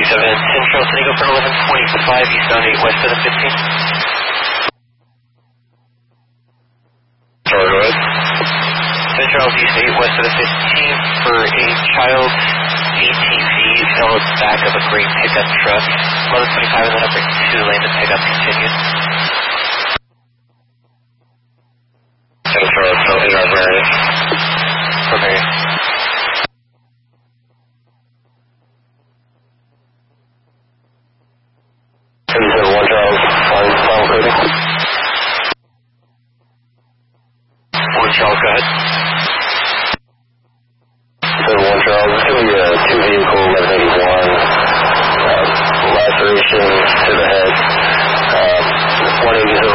Central, San Diego for 1125, eastbound 8 west of the 15. Sorry, go ahead. Central east 8 west of the 15 for a child ATV fell at the back of a green pickup truck. 1125 and then upper 2 lane to pickup continued. Central, still in our area. From area. And you said 1 Charles, final coding? 1 Charles, go ahead. So 1 Charles, it's going to be a 2-vehicle 1181, lacerations to the head. 180